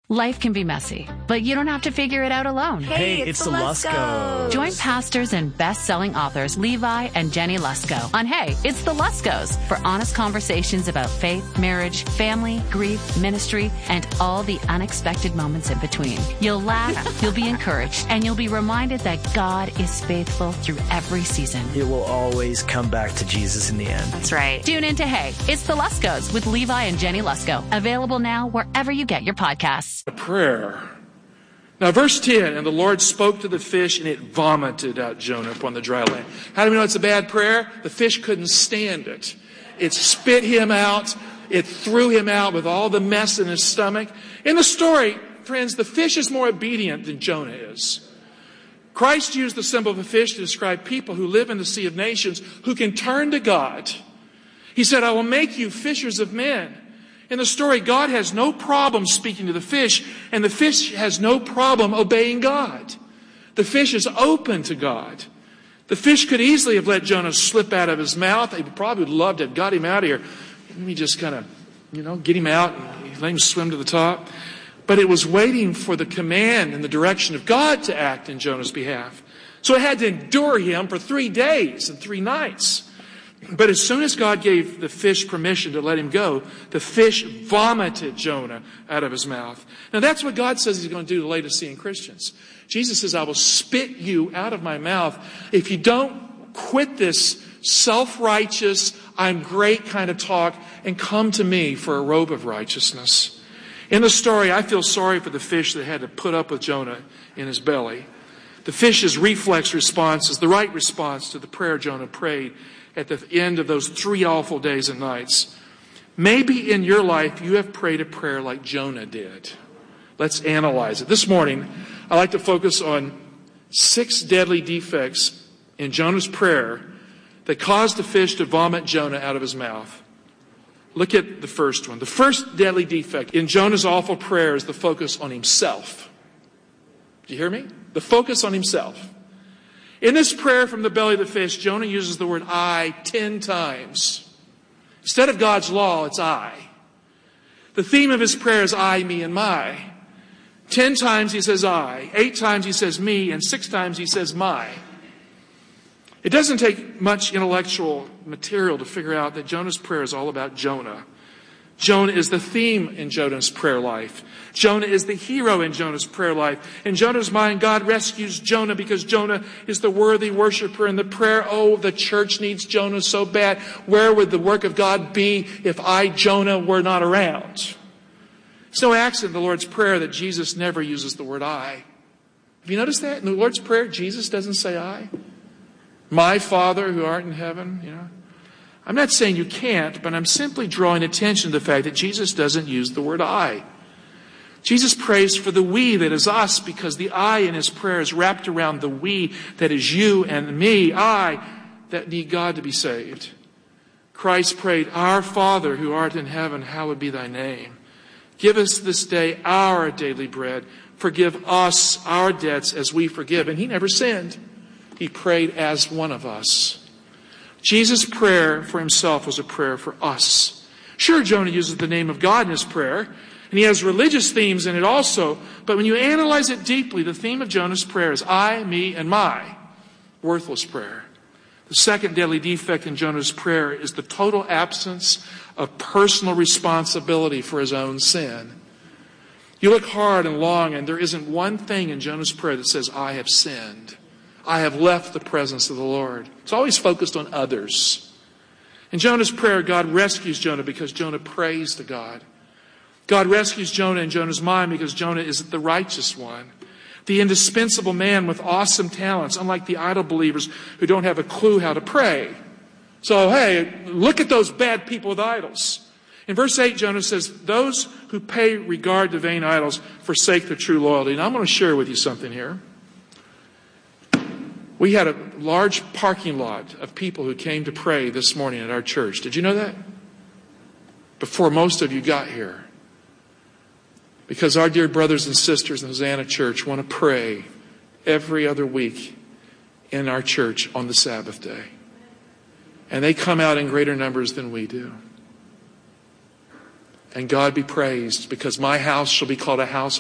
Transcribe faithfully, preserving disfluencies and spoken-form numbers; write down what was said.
Life can be messy, but you don't have to figure it out alone. Hey, it's, it's the Luskos. Join pastors and best-selling authors Levi and Jenny Lusko on Hey, It's the Luskos for honest conversations about faith, marriage, family, grief, ministry, and all the unexpected moments in between. You'll laugh, you'll be encouraged, and you'll be reminded that God is faithful through every season. It will always come back to Jesus in the end. That's right. Tune in to Hey, It's the Luskos with Levi and Jenny Lusko. Available now wherever you get your podcasts. A prayer. Now, verse ten, and the Lord spoke to the fish, and it vomited out Jonah upon the dry land. How do we know it's a bad prayer? The fish couldn't stand it. It spit him out. It threw him out with all the mess in his stomach. In the story, friends, the fish is more obedient than Jonah is. Christ used the symbol of a fish to describe people who live in the sea of nations who can turn to God. He said, I will make you fishers of men. In the story, God has no problem speaking to the fish, and the fish has no problem obeying God. The fish is open to God. The fish could easily have let Jonah slip out of his mouth. They probably would love to have got him out of here. Let me just kind of, you know, get him out and let him swim to the top. But it was waiting for the command and the direction of God to act in Jonah's behalf. So it had to endure him for three days and three nights. But as soon as God gave the fish permission to let him go, the fish vomited Jonah out of his mouth. Now that's what God says he's going to do to Laodicean Christians. Jesus says, I will spit you out of my mouth if you don't quit this self-righteous, I'm great kind of talk and come to me for a robe of righteousness. In the story, I feel sorry for the fish that had to put up with Jonah in his belly. The fish's reflex response is the right response to the prayer Jonah prayed at the end of those three awful days and nights. Maybe in your life you have prayed a prayer like Jonah did. Let's analyze it. This morning, I'd like to focus on six deadly defects in Jonah's prayer that caused the fish to vomit Jonah out of his mouth. Look at the first one. The first deadly defect in Jonah's awful prayer is the focus on himself. Do you hear me? The focus on himself. In this prayer from the belly of the fish, Jonah uses the word I ten times. Instead of God's law, it's I. The theme of his prayer is I, me, and my. Ten times he says I. Eight times he says me. And six times he says my. It doesn't take much intellectual material to figure out that Jonah's prayer is all about Jonah. Jonah is the theme in Jonah's prayer life. Jonah is the hero in Jonah's prayer life. In Jonah's mind, God rescues Jonah because Jonah is the worthy worshiper. In the prayer, oh, the church needs Jonah so bad. Where would the work of God be if I, Jonah, were not around? It's no accident in the Lord's Prayer that Jesus never uses the word I. Have you noticed that? In the Lord's Prayer, Jesus doesn't say I. My Father who art in heaven, you know. I'm not saying you can't, but I'm simply drawing attention to the fact that Jesus doesn't use the word I. Jesus prays for the we that is us because the I in his prayer is wrapped around the we that is you and me, I that need God to be saved. Christ prayed, Our Father who art in heaven, hallowed be thy name. Give us this day our daily bread. Forgive us our debts as we forgive. And he never sinned. He prayed as one of us. Jesus' prayer for himself was a prayer for us. Sure, Jonah uses the name of God in his prayer, and he has religious themes in it also, but when you analyze it deeply, the theme of Jonah's prayer is I, me, and my. Worthless prayer. The second deadly defect in Jonah's prayer is the total absence of personal responsibility for his own sin. You look hard and long, and there isn't one thing in Jonah's prayer that says, I have sinned. I have left the presence of the Lord. It's always focused on others. In Jonah's prayer, God rescues Jonah because Jonah prays to God. God rescues Jonah in Jonah's mind because Jonah is the righteous one. The indispensable man with awesome talents, unlike the idol believers who don't have a clue how to pray. So, hey, look at those bad people with idols. In verse eight, Jonah says, those who pay regard to vain idols forsake their true loyalty. And I'm going to share with you something here. We had a large parking lot of people who came to pray this morning at our church. Did you know that? Before most of you got here. Because our dear brothers and sisters in Hosanna Church want to pray every other week in our church on the Sabbath day. And they come out in greater numbers than we do. And God be praised, because my house shall be called a house